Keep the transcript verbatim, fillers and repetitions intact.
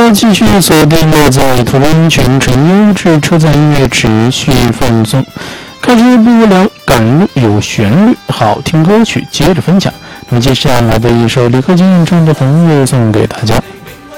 继续锁定了在途中，全程优质车载音乐持续放送。开车不无聊，赶路有旋律，好听歌曲接着分享。那么接下来的一首李克勤演唱的《红日》送给大家。